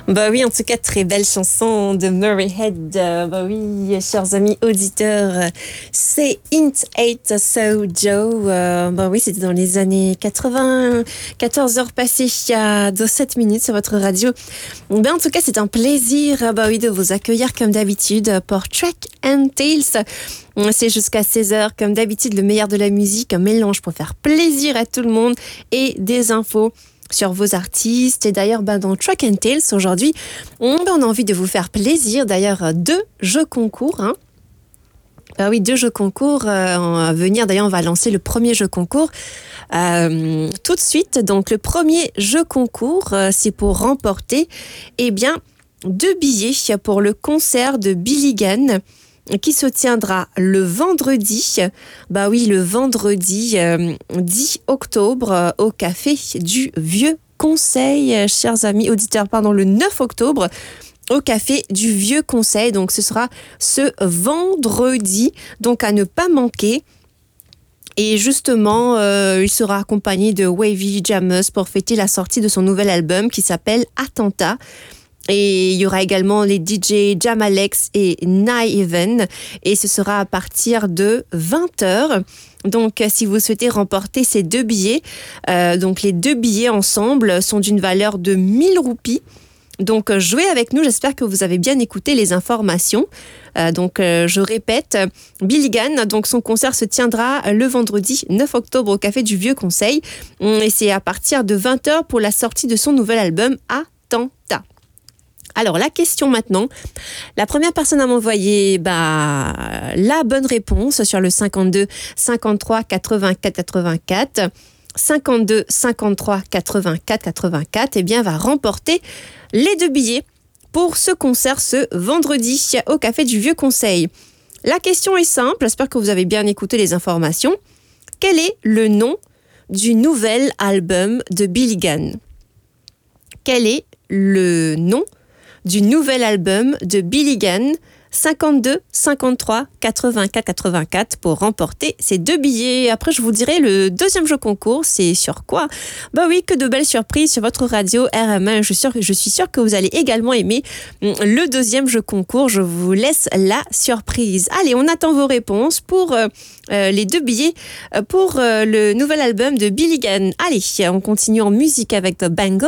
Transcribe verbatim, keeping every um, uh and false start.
Bah oui, en tout cas, très belle chanson de Murray Head. Euh, bah oui, chers amis auditeurs, euh, c'est Int eight So Joe. Euh, bah oui, c'était dans les années quatre-vingts, quatorze heures passées il y a de sept minutes sur votre radio. Ben, en tout cas, c'est un plaisir euh, bah oui, de vous accueillir comme d'habitude pour Track and Tales. C'est jusqu'à seize heures, comme d'habitude, le meilleur de la musique, un mélange pour faire plaisir à tout le monde et des infos sur vos artistes. Et d'ailleurs, ben, dans Track and Tales, aujourd'hui, on, ben, on a envie de vous faire plaisir. D'ailleurs, deux jeux concours. Hein. Ben oui, deux jeux concours euh, à venir. D'ailleurs, on va lancer le premier jeu concours euh, tout de suite. Donc, le premier jeu concours, euh, c'est pour remporter eh bien, deux billets pour le concert de Billy Gunn qui se tiendra le vendredi, bah oui, le vendredi euh, dix octobre euh, au Café du Vieux Conseil, euh, chers amis auditeurs, pardon, le neuf octobre au Café du Vieux Conseil. Donc ce sera ce vendredi, donc à ne pas manquer. Et justement, euh, il sera accompagné de Wavy Jammers pour fêter la sortie de son nouvel album qui s'appelle Attentat. Et il y aura également les D J Jam Alex et Naiven. Et ce sera à partir de vingt heures. Donc, si vous souhaitez remporter ces deux billets, euh, donc les deux billets ensemble sont d'une valeur de mille roupies. Donc, jouez avec nous. J'espère que vous avez bien écouté les informations. Euh, donc, euh, je répète, Billy Gunn, donc son concert se tiendra le vendredi neuf octobre au Café du Vieux Conseil. Et c'est à partir de vingt heures pour la sortie de son nouvel album Attentat. Alors, la question maintenant. La première personne à m'envoyer bah, la bonne réponse sur le cinquante-deux cinquante-trois quatre-vingt-quatre quatre-vingt-quatre, cinquante-deux cinquante-trois quatre-vingt-quatre quatre-vingt-quatre, eh bien, va remporter les deux billets pour ce concert ce vendredi au Café du Vieux Conseil. La question est simple. J'espère que vous avez bien écouté les informations. Quel est le nom du nouvel album de Billy Gunn? Quel est le nom du nouvel album de Billy Gunn, cinquante-deux cinquante-trois quatre-vingt-quatre quatre-vingt-quatre pour remporter ces deux billets. Après, je vous dirai le deuxième jeu concours, c'est sur quoi? Bah oui, que de belles surprises sur votre radio R M un. Je suis sûre, je suis sûre que vous allez également aimer le deuxième jeu concours. Je vous laisse la surprise. Allez, on attend vos réponses pour euh, euh, les deux billets pour euh, le nouvel album de Billy Gunn. Allez, on continue en musique avec Bango.